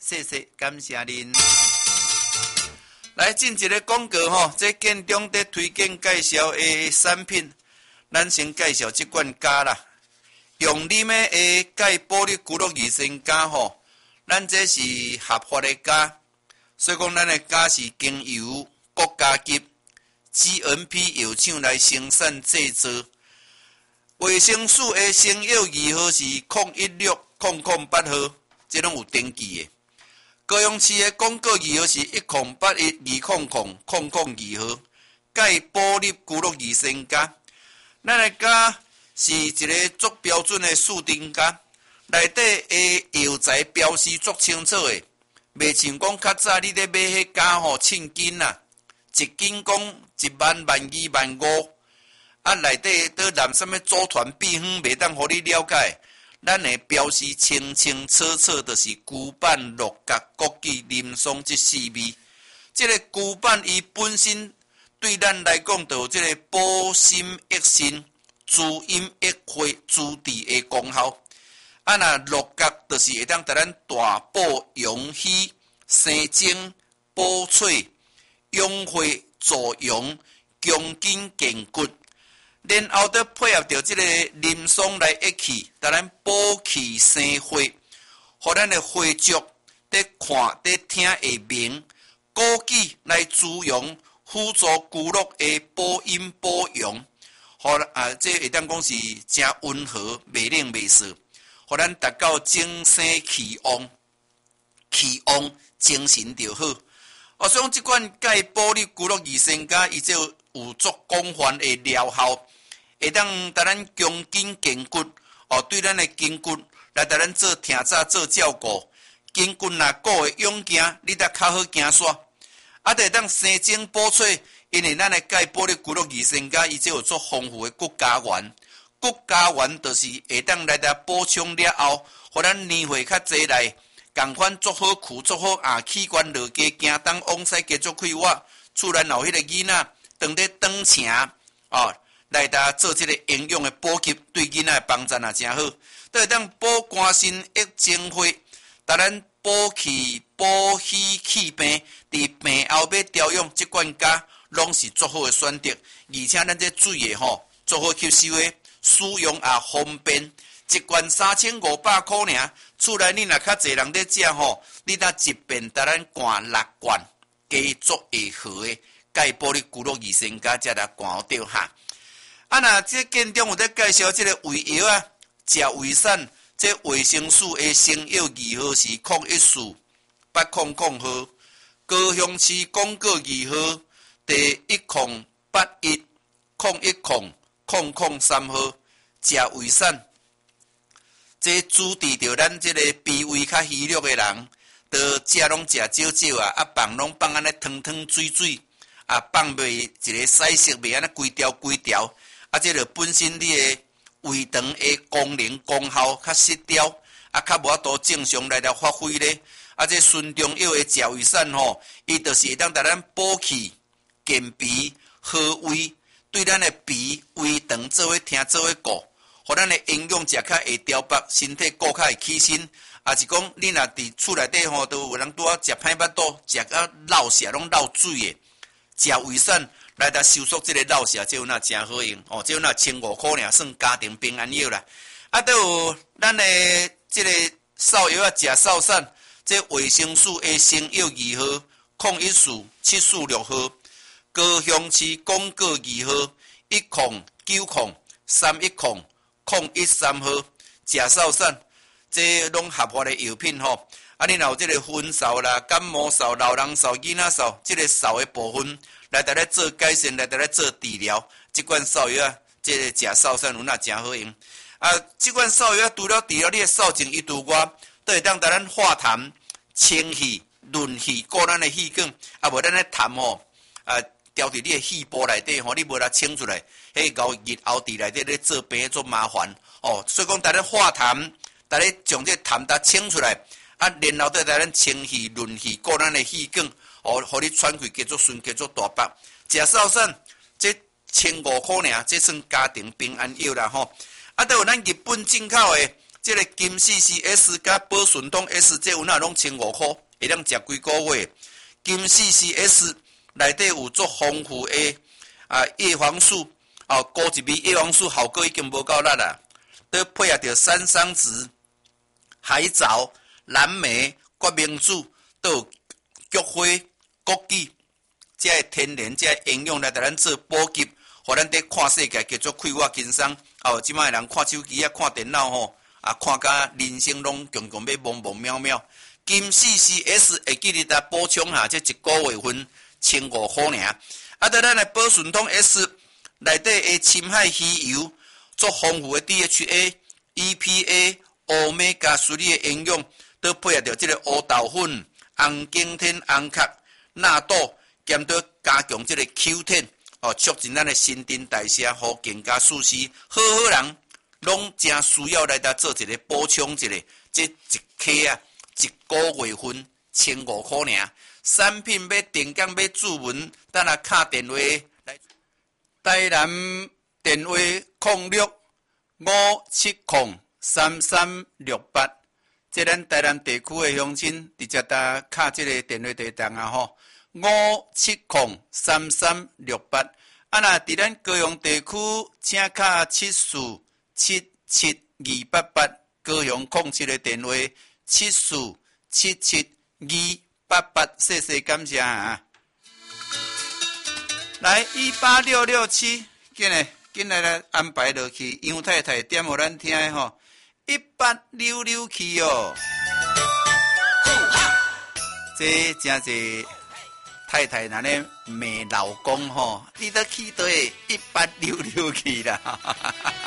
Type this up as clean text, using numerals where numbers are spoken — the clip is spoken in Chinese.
谢谢，感谢您。来进一个广告吼，这建中在推荐介绍的产品，咱先介绍这款胶啦。用啉的钙玻璃骨骼益生胶吼，咱这是合法的胶，所以讲咱的胶是经由国家级 GMP 药厂来生产制作。卫生署的生药字号是016008号，这拢有登记的。高雄市的广告字号是1082000002号，钙玻璃骨骼益生胶。咱的胶是一个足标准的树丁胶，内底的药材标示足清楚的，袂像讲较早你咧买迄胶吼称斤啦，一斤讲100,000、120,000、150,000，啊内底都含什么组团秘方，袂当互你了解。咱的标示清清楚楚，就是牛板、鹿角、枸杞、林松这4味。这个牛板伊本身对咱来讲，就有这个保心益肾、滋阴益血、滋地的功效。啊，那鹿角就是会当带咱大补阳虚、生精、补髓、养血助阳、强筋健骨。然后再配合着这个林松来一起，带咱补气生血，互咱的血足在看在听会明。枸杞来滋养，辅助骨骼的保阴保阳，互这会当讲是真温和，袂冷袂涩，互咱达到精神气旺，精神就好。所以讲这款钙玻璃骨骼益生胶，伊就有足广泛的疗效。会当带咱强筋健骨，对咱的筋骨来带咱做听早做照顾。筋骨若顾会勇行，你得较好行煞。啊，会当生精补髓，因为咱的钙玻璃骨骼益生胶，伊就有足丰富的骨胶原。骨胶原就是会当来补充了后，互咱年岁较济来，共款足好躯足好牙，器官落加行动往西继续开活。厝内后迄个囡仔，当咧长城来做这个营养的补给，对囡仔帮助也真好。都会当补肝肾、益精血，带咱补气、补虚气病。伫病后要调养，这款胶拢是足好的选择。而且咱这水的足好吸收的，使用也方便。一罐3500块尔，厝内你若较济人咧食你若一遍带咱灌6罐，加足会好的钙玻璃骨骼益生胶，才来灌掉哈。啊，那这建中有在介绍这个胃药啊，食胃散，这卫生署的生药字号是014800号，高雄市广告字号第1081010003号，食胃散，这主治着咱这个脾胃较虚弱的人，都食拢食少少啊，放拢放安尼汤汤水水，放袂一个细色，袂安尼规条。这就本身你的胃肠的功能功效较失调，较无法度正常来发挥咧。这顺中药的食胃散伊就是会当带咱补气、健脾、和胃，对咱的脾、胃肠做伙听做伙顾，互咱的营养食较会调拔，身体顾较会起身。是讲你若伫厝内底都有人拄啊食歹腹肚，食到落瀉拢落水的，食胃散。来收束这个落瀉，这有那真好用这有那1500块尔，算家庭平安药啦。都有咱的这个扫药食扫散，这卫生署的生药字号014746号，高雄市广告字号109031000113号，食扫散，这拢合法的药品你若有这个昏扫啦、感冒扫、老人扫、囡仔扫，这个扫的部分。来带来做改善，来带来做治疗。这款扫药这个食扫散有那真好用。这款扫药除了治疗你的扫症以外，都会当带咱化痰、清气、润气，顾咱的气管。无咱的痰调伫你的气部内底你无来清出来，迄搞日后伫内底咧做病做麻烦所以讲带咱化痰，带咱将这痰达清出来，然后再带咱清气、润气，顾咱的气管。互你喘气继续顺，继续大白。食扫散，这1500块尔，这算家庭平安药啦都有咱日本进口的这个金 CCS 甲宝顺通 S 这有哪拢1500块，会当食几个月？金 CCS 内底有足丰富的叶黄素，高一味叶黄素效果已经无够力啦，都配合着山桑子、海藻、蓝莓、决明子，都有菊花、枸杞，这天然这营养来，咱做补给，互咱伫看世界叫做快活轻松。即摆人看手机看电脑吼，看甲人生拢强强要懵懵渺渺。金 CCS 会记得补充下，这一个月份1500块尔。咱的宝顺通 S 内底的深海鱼油，足丰富的 DHA、EPA、Omega 3的营养，都配合着这个乌豆粉、红景天、红壳、纳豆，兼到加强这个 Q10，促进咱的新陈代谢，互更加舒适。好人拢真需要来做一个补充一下，这一克一个月份1500块尔。产品要定岗要注文，等下敲电话来。台南电话0657033368，这咱台南地区的乡亲直接打敲这个电话地档5703368。若伫咱高雄地区，请敲74772888，高雄07的电话74772888，谢谢感谢来18667，紧来安排落去，杨太太点互咱听的吼，1866去哦。这真是太太那咧骂老公吼，你都去对186去啦。